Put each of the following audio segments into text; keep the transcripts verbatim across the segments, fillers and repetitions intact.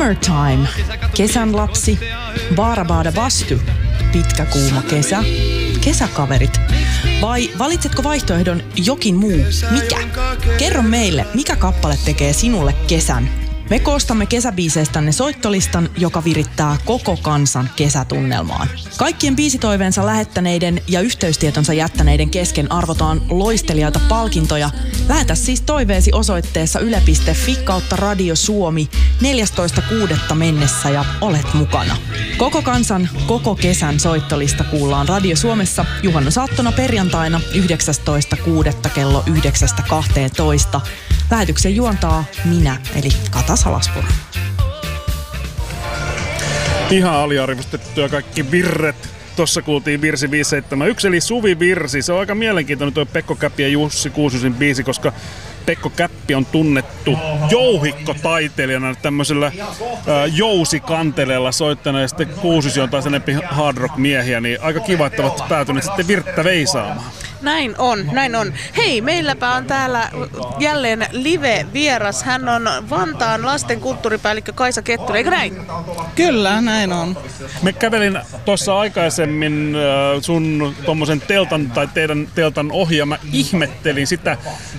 Summertime, kesän lapsi, Baarabada Bastu, pitkä kuuma kesä, kesäkaverit. Vai valitsetko vaihtoehdon jokin muu? Mikä? Kerro meille, mikä kappale tekee sinulle kesän. Me koostamme kesäbiiseistänne soittolistan, joka virittää koko kansan kesätunnelmaan. Kaikkien biisitoiveensa lähettäneiden ja yhteystietonsa jättäneiden kesken arvotaan loistelijaita palkintoja. Lähetä siis toiveesi osoitteessa yle piste fi kautta Radio Suomi neljästoista kuudetta mennessä ja olet mukana. Koko kansan, koko kesän soittolista kuullaan Radio Suomessa juhannusaattona perjantaina yhdeksästoista kuudetta kello yhdeksästä kahteentoista. Lähetyksen juontaa minä, eli Kata Salaspuro. Ihan aliarvostettuja kaikki virret. Tossa kuultiin virsi viisi seitsemän yksi, eli Suvi Virsi. Se on aika mielenkiintoinen tuo Pekko Käppi ja Jussi Kuusiosin biisi, koska Pekko Käppi on tunnettu jouhikkotaiteilijana tämmöisellä äh, jousikanteleella soittajana, ja sitten Kuusiosi on taas enempi hard rock miehiä, niin aika kiva, että ovat päätyneet sitten virttä veisaamaan. Näin on, näin on. Hei, meilläpä on täällä jälleen live-vieras. Hän on Vantaan lasten kulttuuripäällikkö Kaisa Kettunen, eikö näin? Kyllä, näin on. Me kävelin tuossa aikaisemmin äh, sun tommosen teltan tai teidän teltan ohi, ja mä ihmettelin sitä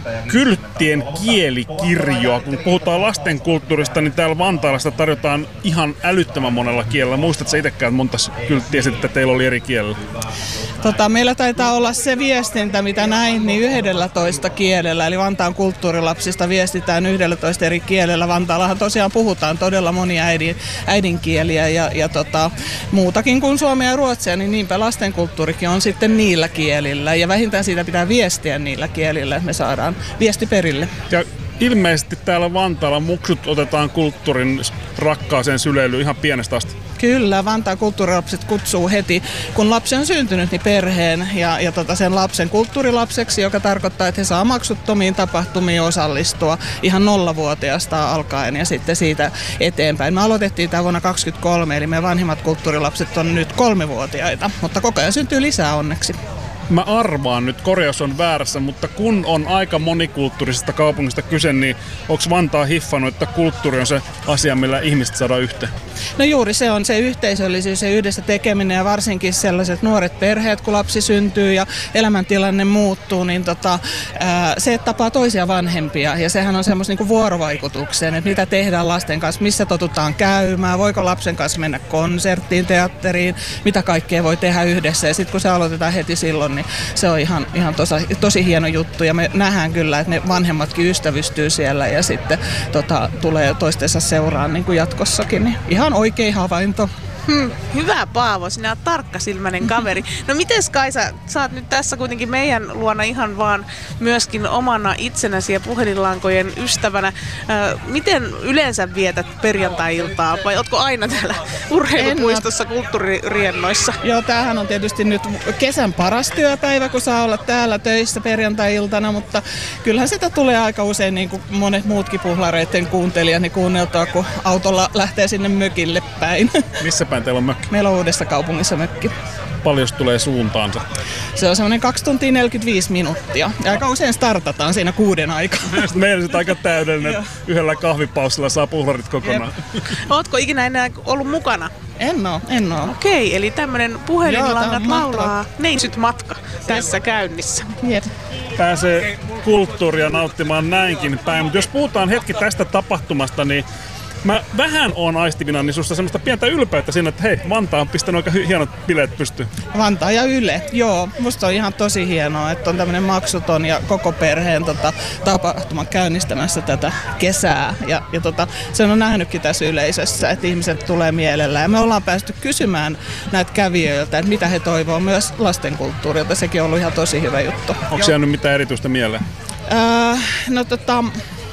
kylttien kielikirjoa. Kun puhutaan lasten kulttuurista, niin täällä Vantaalla sitä tarjotaan ihan älyttömän monella kielellä. Muistatko sä itsekään, että monta kylttiä sitten teillä oli eri kielellä? Tota, meillä taitaa olla se viestintä, mitä näin, niin yhdellätoista kielellä. Eli Vantaan kulttuurilapsista viestitään yhdellätoista eri kielellä. Vantaallahan tosiaan puhutaan todella monia äidin, äidinkieliä ja, ja tota, muutakin kuin suomea ja ruotsia, niin niinpä lastenkulttuurikin on sitten niillä kielillä. Ja vähintään siitä pitää viestiä niillä kielillä, että me saadaan viesti perille. Ja ilmeisesti täällä Vantaalla muksut otetaan kulttuurin rakkaaseen syleilyyn ihan pienestä asti. Kyllä, Vantaan kulttuurilapset kutsuu heti, kun lapsi on syntynyt, niin perheen ja, ja tota sen lapsen kulttuurilapseksi, joka tarkoittaa, että he saa maksuttomiin tapahtumiin osallistua ihan nollavuotiaasta alkaen ja sitten siitä eteenpäin. Me aloitettiin tämä vuonna kaksikymmentäkolme, eli meidän vanhimmat kulttuurilapset on nyt kolmevuotiaita, mutta koko ajan syntyy lisää onneksi. Mä arvaan nyt, korjaus on väärässä, mutta kun on aika monikulttuurisesta kaupungista kyse, niin onko Vantaa hiffannut, että kulttuuri on se asia, millä ihmiset saadaan yhteen? No juuri se on se yhteisöllisyys ja yhdessä tekeminen, ja varsinkin sellaiset nuoret perheet, kun lapsi syntyy ja elämäntilanne muuttuu, niin tota, ää, se, että tapaa toisia vanhempia, ja sehän on semmoista niinku vuorovaikutukseen, että mitä tehdään lasten kanssa, missä totutaan käymään, voiko lapsen kanssa mennä konserttiin, teatteriin, mitä kaikkea voi tehdä yhdessä, ja sitten kun se aloitetaan heti silloin, niin se on ihan, ihan tosi, tosi hieno juttu, ja me nähdään kyllä, että ne vanhemmatkin ystävystyy siellä ja sitten tota, tulee toistensa seuraan niin kuin jatkossakin. Niin ihan oikein havainto. Hmm, hyvä Paavo, sinä olet tarkkasilmäinen kaveri. No mites Kaisa, sä oot nyt tässä kuitenkin meidän luona ihan vaan myöskin omana itsenäsi ja puhelinlankojen ystävänä. Äh, miten yleensä vietät perjantai-iltaa vai ootko aina täällä urheilupuistossa kulttuuririennoissa? Joo, tämähän on tietysti nyt kesän paras työpäivä, kun saa olla täällä töissä perjantai-iltana, mutta kyllähän sitä tulee aika usein niin kuin monet muutkin puhlareiden kuuntelijat niin kuunneltua, kun autolla lähtee sinne mökille päin. Missä päin teillä on mökki? Meillä on Uudessa kaupungissa mökki. Paljon tulee suuntaansa? Se on semmoinen kaksi tuntia neljäkymmentäviisi minuuttia. Ja aika usein startataan siinä kuuden aikaa. Meillä on aika täydellinen. Yhdellä kahvipausilla saa puhlarit kokonaan. Ootko ikinä enää ollut mukana? En oo, en oo. Okei, eli tämmönen puhelinlangat laulaa neitsyt matka tässä Jep. käynnissä. Jep. Pääsee kulttuuria nauttimaan näinkin päin. Mutta jos puhutaan hetki tästä tapahtumasta, niin mä vähän oon aistivina niin susta semmoista pientä ylpeyttä siinä, että hei, Vantaa on pistänyt aika hienot bileet pystyyn. Vantaa ja Yle, joo. Musta on ihan tosi hienoa, että on tämmöinen maksuton ja koko perheen tota, tapahtuma käynnistämässä tätä kesää. Ja, ja tota, sen on nähnytkin tässä yleisössä, että ihmiset tulee mielellään. Ja me ollaan päästy kysymään näitä kävijöiltä, että mitä he toivoo myös lastenkulttuurilta. Sekin on ollut ihan tosi hyvä juttu. Onko jäänyt mitään erityistä mieleen? Öö, no tota...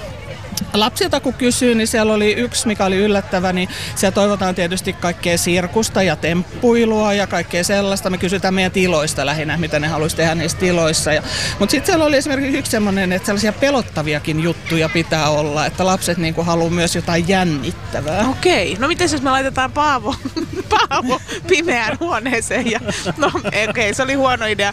Lapsilta kun kysyy, niin siellä oli yksi, mikä oli yllättävä, niin siellä toivotaan tietysti kaikkea sirkusta ja temppuilua ja kaikkea sellaista. Me kysytään meidän tiloista lähinnä, mitä ne haluaisi tehdä niissä tiloissa. Ja, mutta sitten siellä oli esimerkiksi yksi semmoinen, että sellaisia pelottaviakin juttuja pitää olla, että lapset niinku haluaa myös jotain jännittävää. Okei, no miten jos me laitetaan Paavo, Paavo pimeään huoneeseen? Ja, no okei, okay, se oli huono idea.